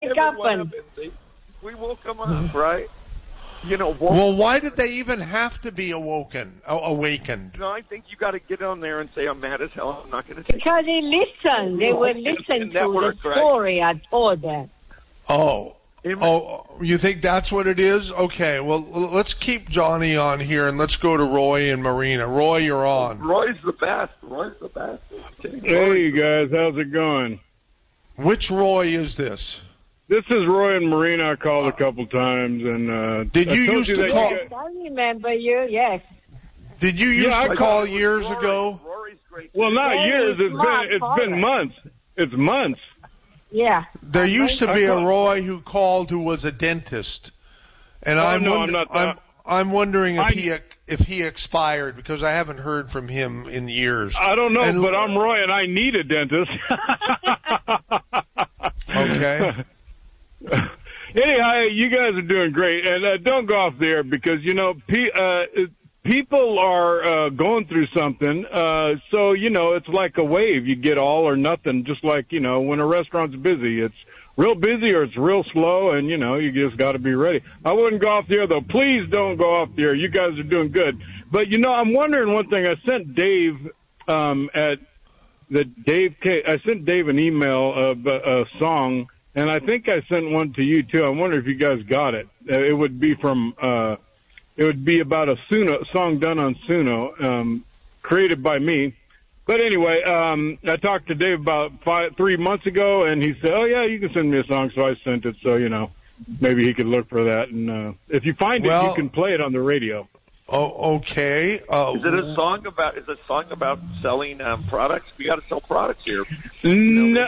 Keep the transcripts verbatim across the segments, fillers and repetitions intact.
wake up and... We woke them up, right? You know. Well, why did they even have to be awoken, awakened? No, I think you got to get on there and say, I'm mad as hell, I'm not going to take Because it. they listened. They would listen to the story I told them. Oh. Oh, you think that's what it is? Okay, well, let's keep Johnny on here, and let's go to Roy and Marina. Roy, you're on. Roy's the best. Roy's the best. Hey, guys, how's it going? Which Roy is this? This is Roy and Marina. I called a couple times, and uh, did you used you to call? Yes, I remember you. Yes. Did you used yeah, to I call years Rory. ago? Rory's great. Well, not Very years. It's smart been it's caller. been months. It's months. Yeah. There used to be a Roy who called who was a dentist, and Oh, I'm no, wonder- I'm not I'm, that. I'm wondering if I- he if he expired because I haven't heard from him in years. I don't know, And- but I'm Roy, and I need a dentist. Okay. Anyhow, you guys are doing great, and uh, don't go off the air because you know pe- uh, people are uh, going through something. Uh, so you know, it's like a wave. You get all or nothing. Just like you know, when a restaurant's busy, it's real busy or it's real slow, and you know, you just got to be ready. I wouldn't go off the air though. Please don't go off the air. You guys are doing good. But you know, I'm wondering one thing. I sent Dave um, at the Dave. K- I sent Dave an email of a, a song. And I think I sent one to you too. I wonder if you guys got it. Uh, it would be from. Uh, it would be about a Suno song done on Suno, um, created by me. But anyway, um, I talked to Dave about five, three months ago, and he said, "Oh yeah, you can send me a song." So I sent it. So you know, maybe he could look for that. And uh, if you find Well, it, you can play it on the radio. Oh, okay. Uh, Is it a song about? Is it a song about selling um, products? We got to sell products here. No.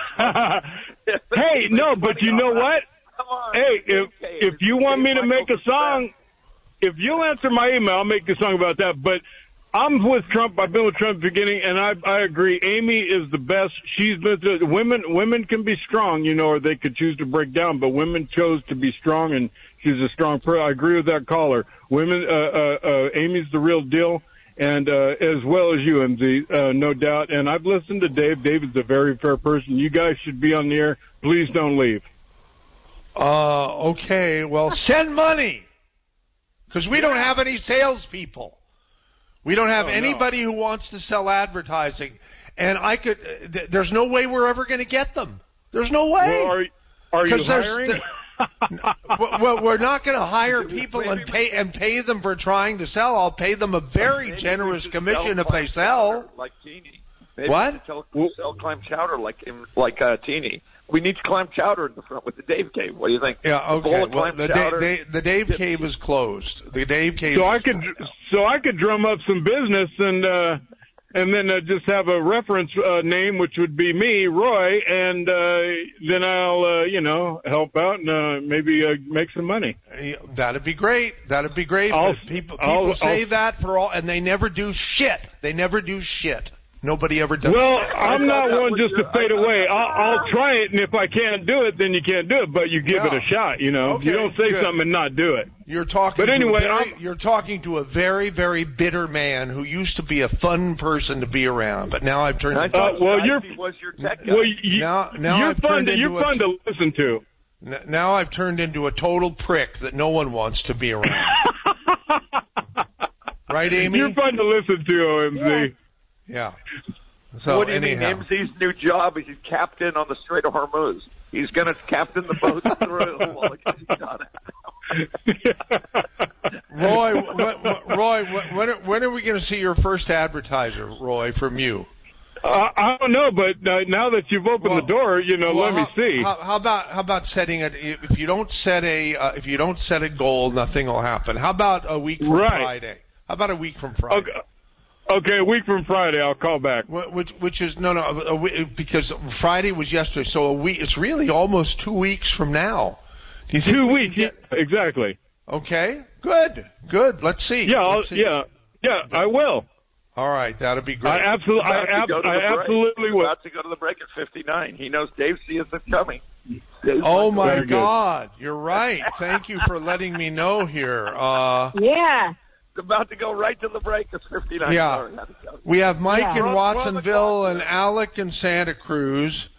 Hey, no, but you know what? Come on. Hey, if Okay, if you want me to make a song, best. if you'll answer my email, I'll make a song about that. But I'm with Trump. I've been with Trump at the beginning, and I I agree. Amy is the best. She's been to, women. Women can be strong, you know, or they could choose to break down. But women chose to be strong, and she's a strong person. I agree with that caller. Women. Uh, uh, uh, Amy's the real deal. And uh, as well as you, M Z, uh, no doubt. And I've listened to Dave. David's a very fair person. You guys should be on the air. Please don't leave. Uh, okay. Well, send money because we don't have any salespeople. We don't have Oh, no. anybody who wants to sell advertising, and I could. Uh, th- there's no way we're ever going to get them. There's no way. Well, are, are you 'Cause there's hiring? the- well, we're not going to hire people and pay and pay them for trying to sell. I'll pay them a very Maybe generous we should commission sell if they clam sell. chowder Like Teeny. Maybe What? we should Sell, sell clam chowder like in, like uh, Teeny. We need clam chowder in the front with the Dave Cave. What do you think? Yeah, A bowl okay. of Well, clam the, chowder. da- the Dave Cave is closed. The Dave Cave. So I is could, closed. so I could drum up some business and uh, and then uh, just have a reference uh, name, which would be me, Roy, and uh, then I'll uh, you know help out and uh, maybe uh, make some money. Yeah, that'd be great. That'd be great. I'll- But people people I'll- say I'll- that for all, and they never do shit. They never do shit. Nobody ever does. Well, shit. I'm not that one was just to your- fade I- away. I'll, I'll try it, and if I can't do it, then you can't do it. But you give Yeah. it a shot. You know, Okay, you don't say good. something and not do it. You're talking. But to a anyway, very, I'm- you're talking to a very, very bitter man who used to be a fun person to be around, but now I've turned. I into, Uh, thought well, Ivy you're- was your tech guy. Well, you, Now- now you're I've fun. turned To, you're into a fun t- to listen to. n- now I've turned into a total prick that no one wants to be around. Right, Amy? You're fun to listen to, O M Z. Yeah. So what do you anyhow. mean? M Z's new job is he's captain on the Strait of Hormuz. He's going to captain the boat through while it gets done. Roy, what, what, Roy, what, when, are, when are we going to see your first advertiser, Roy, from you? Uh, I don't know, but uh, now that you've opened Well, the door, you know, Well, let me how, see. How, how about how about setting it? If you don't set a uh, if you don't set a goal, nothing will happen. How about a week from Right. Friday? How about a week from Friday? Okay. Okay, a week from Friday, I'll call back. Wh- Which, which is no, no, a, we- because Friday was yesterday, so a week. It's really almost two weeks from now. Do you think Two we weeks, can get- yeah, exactly. Okay, good, good. Let's see. Yeah, I'll, Let's see. yeah, yeah, I will. All right, that'll be great. I absolutely, I, About to ab- go to I the break. absolutely He's will. about to go to the break at fifty-nine. He knows Dave sees it coming. Dave's Oh like, my Very good. God, you're right. Thank you for letting me know here. Uh, Yeah. It's about to go right to the break at fifty-nine. Yeah. Sorry, I had to go. we have Mike Yeah. in We're on- we're on the Watsonville clock, and man. Alec in Santa Cruz.